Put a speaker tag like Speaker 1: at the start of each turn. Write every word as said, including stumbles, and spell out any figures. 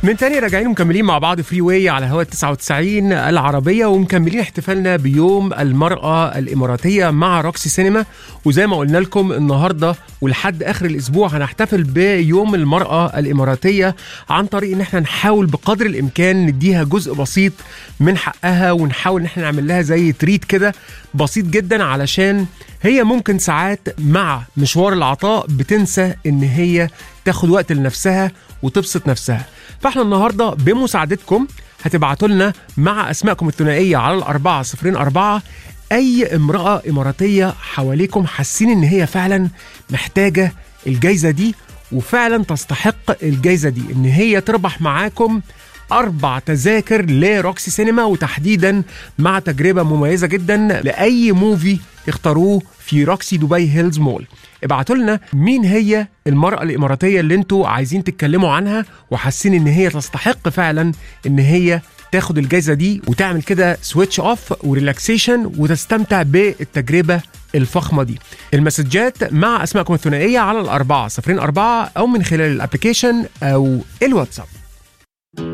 Speaker 1: من تاني راجعين ومكملين مع بعض فري واي على هوا تسعة وتسعين العربية، ومكملين احتفالنا بيوم المرأة الإماراتية مع روكسي سينما. وزي ما قلنا لكم النهاردة ولحد آخر الأسبوع هنحتفل بيوم المرأة الإماراتية عن طريق إن احنا نحاول بقدر الإمكان نديها جزء بسيط من حقها، ونحاول إن احنا نعمل لها زي تريت كده بسيط جدا، علشان هي ممكن ساعات مع مشوار العطاء بتنسى إن هي تاخد وقت لنفسها وتبسط نفسها. فاحنا النهاردة بمساعدتكم هتبعتوا لنا مع أسماءكم الثنائية على الأربعة صفرين أربعة أي امرأة إماراتية حواليكم حاسين إن هي فعلا محتاجة الجايزة دي وفعلا تستحق الجايزة دي، إن هي تربح معاكم أربع تذاكر لروكسي سينما، وتحديدا مع تجربة مميزة جدا لأي موفي اختاروه في روكسي دبي هيلز مول. ابعتوا لنا مين هي المرأة الإماراتية اللي انتوا عايزين تتكلموا عنها وحاسين ان هي تستحق فعلا ان هي تاخد الجايزة دي وتعمل كده سويتش اوف وريلاكسيشن وتستمتع بالتجربة الفخمة دي. المسجات مع أسماءكم الثنائية على الأربعة صفرين أربعة أو من خلال الابليكيشن أو الواتساب.